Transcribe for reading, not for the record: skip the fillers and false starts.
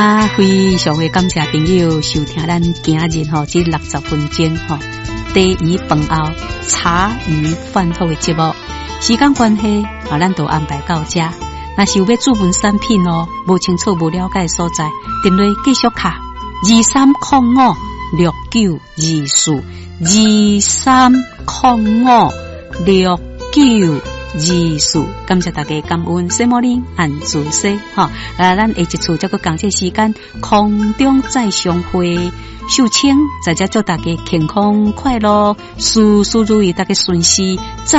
非常的感谢朋友收听咱今日这60分钟第一饭后茶余饭后的节目。时间关系咱就安排到这。若是有要注文产品无清楚无了解的所在，电话继续卡23056924，23056924。感谢大家感恩西摩林按自西咱下一次这个讲这时间空中再相会。秀清在这祝大家健康快乐，事事如意，大家顺心。